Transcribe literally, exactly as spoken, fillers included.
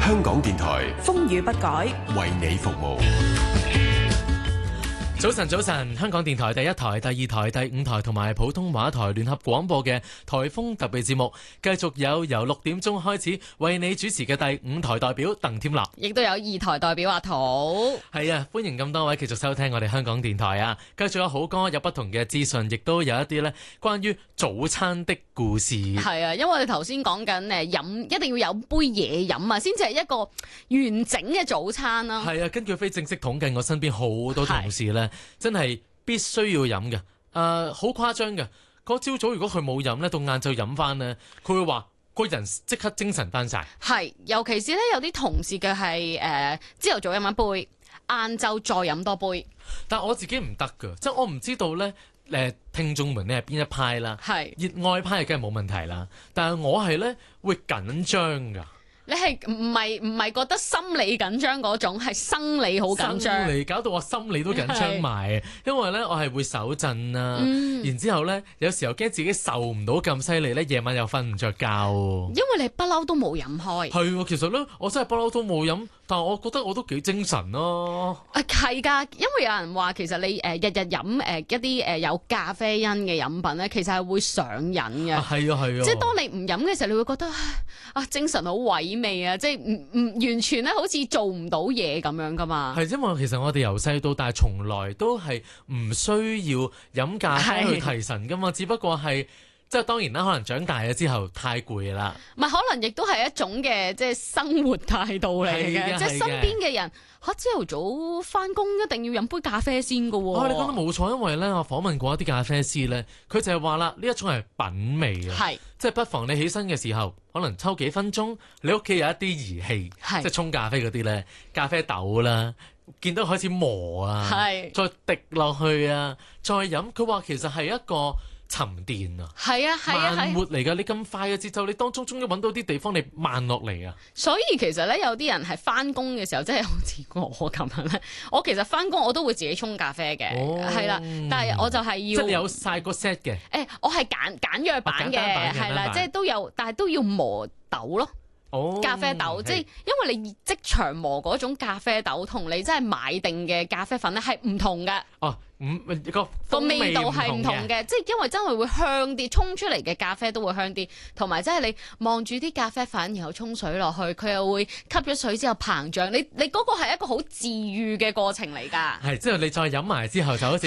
香港電台風雨不改， 為你服務。 早晨，早晨！香港電台第一台、第二台、第五台同埋普通話台聯合廣播嘅颱風特備節目，繼續有由六點鐘開始為你主持嘅第五台代表鄧添立， 亦都有二台代表阿土。 係啊，歡迎咁多位繼續收聽我哋香港電台啊！繼續有好歌，有不同嘅資訊，亦都有一啲呢關於早餐的故事。 係啊，因為我哋頭先講緊誒飲一定要有杯嘢飲啊，先至係一個完整嘅早餐啦。 係啊，根據非正式統計，我身邊好多同事呢。真係必須要飲嘅，誒、呃，好誇張嘅。嗰朝早如果佢冇飲呢，到晏晝飲翻呢，佢會話個人即刻精神翻晒。係， 尤其是咧有啲同事嘅係誒朝頭早飲一杯，晏晝再飲多杯。 但我自己唔得㗎，即係我唔知道呢，誒，聽眾們呢係邊一派啦。係熱愛派梗係冇問題啦，但係我係呢會緊張㗎。 你係唔係唔係覺得心理緊張嗰種，係生理好緊張， 生理搞到我心理都緊張埋。因為咧我係會手震啊，嗯、然之後咧有時候驚自己受唔到咁犀利咧，夜晚又瞓唔着覺。 因為你不嬲都冇飲開。 係，其實咧我真係不嬲都冇飲，但係我覺得我都幾精神咯。 啊，係㗎，因為有人話其實你誒、呃、日日飲誒、呃、一啲誒、呃、有咖啡因嘅飲品咧，其實係會上癮嘅。係啊係啊，啊啊即係當你唔飲嘅時候，你會覺得啊精神好萎味啊，即係唔唔完全咧，好似做唔到嘢咁樣噶嘛。係， 因為其實我哋由細到大，從來都係唔需要飲咖啡去提神噶嘛，只不過係即係當然啦，可能長大咗之後太攰啦。 唔係，可能亦都係一種嘅即係生活態度嚟嘅，即係身邊嘅人嚇朝頭早翻工一定要飲杯咖啡先噶喎。 哦，你講得冇錯，因為咧我訪問過一啲咖啡師咧，佢就係話啦，呢一種係品味啊，係即係不妨你起身嘅時候，可能抽幾分鐘，你屋企有一啲儀器，即係沖咖啡嗰啲咧，咖啡豆啦，見到開始磨啊，再滴落去啊，再飲。佢話其實係一個沉澱啊，係啊，係啊，慢活嚟㗎。你咁快嘅節奏，你當中終於揾到啲地方，你慢落嚟啊。所以其實咧，有啲人係翻工嘅時候，即係好似我咁樣咧。我其實翻工我都會自己沖咖啡嘅，係啦、哦。但係我就係要即係你有晒個 set 嘅。 誒，我係簡簡約版嘅，係啦，即係都有，但係都要磨豆咯。哦、咖啡豆，即係因為你即場磨嗰種咖啡豆，同你真係買定嘅咖啡粉咧係唔同㗎。哦，唔個個味道係唔同嘅，即係因為真係會香啲，沖出嚟嘅咖啡都會香啲，同埋即係你望住啲咖啡粉，然後沖水落去，佢又會吸咗水之後膨脹，你你嗰個係一個好治癒嘅過程嚟㗎。係，之後你再飲埋之後就好似。